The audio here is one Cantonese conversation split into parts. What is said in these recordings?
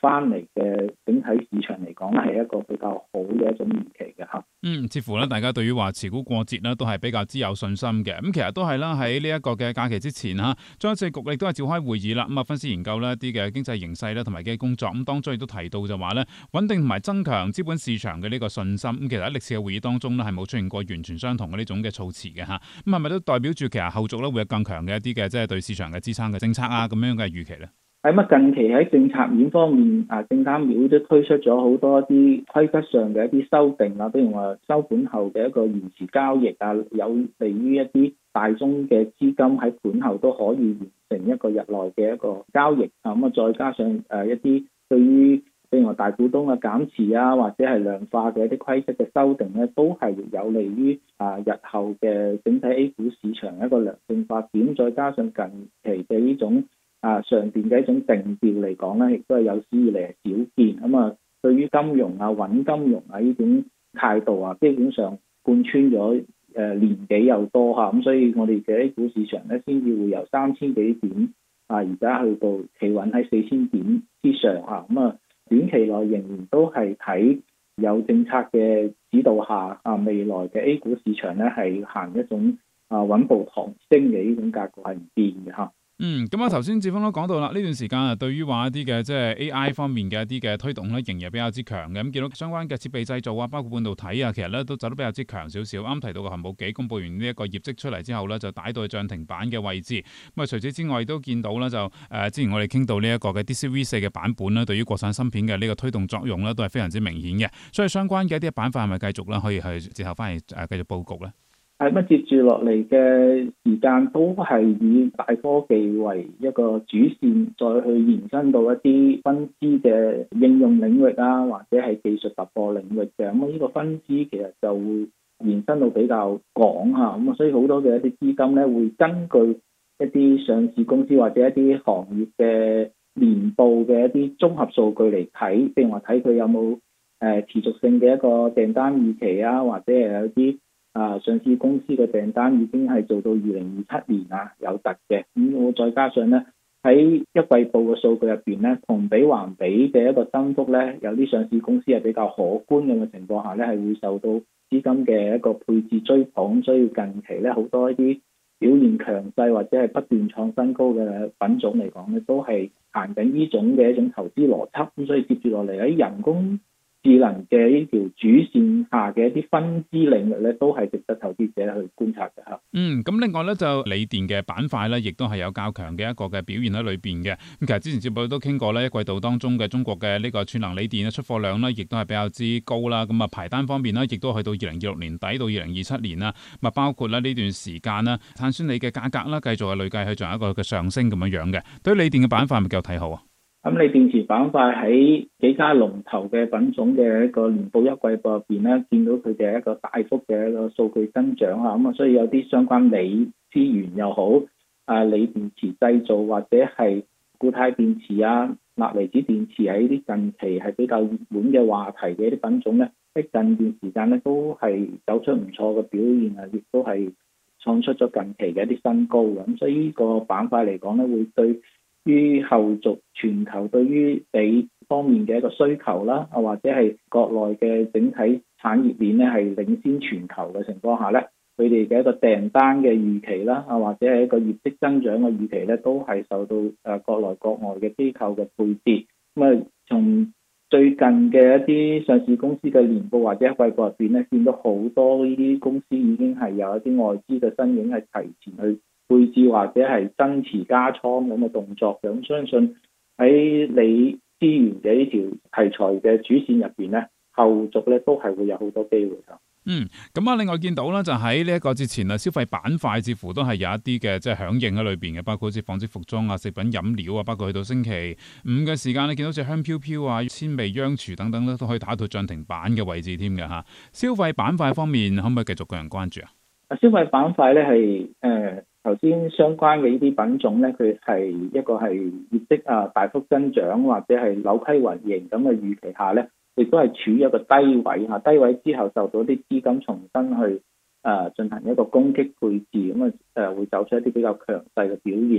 翻嚟嘅整體市場嚟講係一個比較好嘅一種預期嘅嚇。 似乎咧，大家對於話持股過節咧，都係比較之有信心嘅。咁其實都係啦，喺呢一個嘅假期之前嚇，中央政治局亦都係召開會議啦。咁啊，分析研究呢一啲嘅經濟形勢咧，同埋嘅工作。咁當中亦都提到就話咧，穩定同埋增強資本市場嘅呢個信心。咁其實喺歷次嘅會議當中呢，係冇出現過完全相同嘅呢種嘅措辭嘅嚇。咁係咪都代表住其實後續咧會有更強嘅一啲嘅即係對市場嘅支撐嘅政策啊咁樣嘅預期咧？ 近期喺政策面方面，證監會都推出咗好多啲規則上嘅一啲修訂啊，比如話收盤後嘅一個延遲交易啊，有利於一啲大宗嘅資金喺盤後都可以完成一個日內嘅一個交易啊。咁再加上一啲對於譬如話大股東嘅減持啊，或者係量化嘅一啲規則嘅修訂咧，都係有利於日後嘅整體 A 股市場一個良性發展。再加上近期嘅呢種上邊嘅一種定調嚟講咧，亦都係有史以嚟係少見。咁對於金融穩金融呢種態度基本上貫穿咗年幾又多咁所以我哋嘅 A 股市場咧，先至會由3000幾點而家去到企穩喺4000點之上咁短期內仍然都係睇有政策嘅指導下未來嘅 A 股市場咧係行一種穩步狂升嘅呢種格局係唔變嘅嚇。 咁頭先志峰都講到啦，呢段時間對於話一啲嘅即係 AI 方面嘅一啲嘅推動咧，仍然比較之強嘅。咁見到相關嘅設備製造包括半導體其實咧都走得比較之強少少。啱提到嘅恒寶幾公佈完呢一個業績出嚟之後咧，就帶到去漲停板嘅位置。咁除此之外，亦都見到咧就之前我哋傾到呢一個嘅 DCV4 嘅版本咧，對於國產芯片嘅呢個推動作用咧，都係非常之明顯嘅。所以相關嘅一啲板塊係咪繼續咧可以去之後翻嚟繼續佈局咧？ 接住落嚟嘅時間都係以大科技為一個主線，再去延伸到一啲分支嘅應用領域或者係技術突破領域嘅。咁呢個分支其實就會延伸到比較廣咁所以好多嘅一啲資金咧會根據一啲上市公司或者一啲行業嘅年報嘅一啲綜合數據嚟睇，譬如話睇佢有冇持續性嘅一個訂單預期或者係有啲上市公司嘅訂單已經係做到2027年有突嘅。咁我再加上咧喺一季報嘅數據入邊咧，同比環比嘅一個增幅咧，有啲上市公司係比較可觀嘅情況下咧，係會受到資金嘅一個配置追捧。所以近期咧好多一啲表現強勢或者係不斷創新高嘅品種嚟講咧，都係行緊呢種嘅一種投資邏輯。咁所以接住落嚟喺人工智能嘅呢條主線下嘅一啲分支領域咧，都係值得投資者去觀察嘅嚇。 咁另外咧就鋰電嘅板塊咧，亦都係有較強嘅一個嘅表現喺裏邊嘅。咁其實之前節目都傾過咧，一季度當中嘅中國嘅呢個串能鋰電嘅出貨量咧，亦都係比較之高啦。咁排單方面咧，亦都去到2026年底到2027年啦。咁包括咧呢段時間啦，碳酸鋰嘅價格啦，繼續係累計去做一個嘅上升咁樣嘅。對於鋰電嘅板塊係咪繼續睇好啊？ 咁鋰電池板塊喺幾家龍頭嘅品種嘅一個年報一季報入邊咧，見到佢哋一個大幅嘅一個數據增長咁所以有啲相關鋰資源又好，鋰電池製造或者係固態電池鈉離子電池喺啲近期係比較熱門嘅話題嘅一啲品種咧，喺近段時間咧都係走出唔錯嘅表現亦都係創出咗近期嘅一啲新高咁所以呢個板塊嚟講咧，會對於後續全球對於鋰方面嘅一個需求啦，或者係國內嘅整體產業鏈咧係領先全球嘅情況下咧，佢哋嘅一個訂單嘅預期啦，或者係一個業績增長嘅預期咧，都係受到國內國外嘅機構嘅配置。咁從最近嘅一啲上市公司嘅年報或者一季報入邊咧，見到好多呢啲公司已經係有一啲外資嘅身影係提前去配置或者係增持加倉咁嘅動作嘅。咁相信喺鋰資源嘅呢條題材嘅主線入邊咧，後續咧都係會有好多機會㗎。 另外見到咧就喺呢一個節前消費板塊似乎都係有一啲嘅即係響應喺裏邊嘅，包括好似紡織服裝食品飲料包括去到星期5嘅時間你見到隻香飄飄千味央廚等等咧都可以打到漲停板嘅位置添嘅嚇。消費板塊方面可唔可以繼續個人關注啊？ 消費板塊咧係頭先相關嘅呢啲品種咧，佢係一個係業績大幅增長或者係扭虧為盈咁嘅預期下咧，亦都係處於一個低位低位之後受到啲資金重新去進行一個攻擊配置，咁會走出一啲比較強勢嘅表現。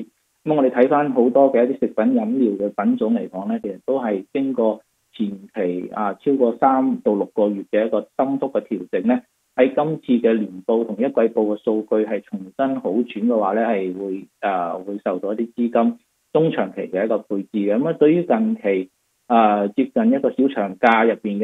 咁我哋睇翻好多嘅一啲食品飲料嘅品種嚟講咧，其實都係經過前期超過3到6個月嘅一個深幅嘅調整咧，喺今次嘅年報同一季報嘅數據係重新好轉嘅話咧，係會受到一啲資金中長期嘅一個配置嘅。咁對於近期接近一個小長假入邊嘅